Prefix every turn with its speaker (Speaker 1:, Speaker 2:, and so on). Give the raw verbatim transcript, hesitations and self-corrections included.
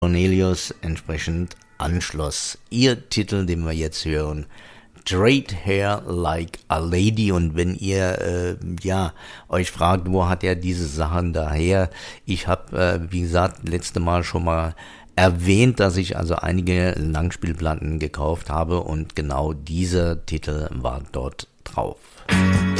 Speaker 1: Cornelius entsprechend anschloss. Ihr Titel, den wir jetzt hören, Straight Hair Like a Lady. Und wenn ihr äh, ja euch fragt, wo hat er diese Sachen daher? Ich habe, äh, wie gesagt, letzte Mal schon mal erwähnt, dass ich also einige Langspielplatten gekauft habe und genau dieser Titel war dort drauf.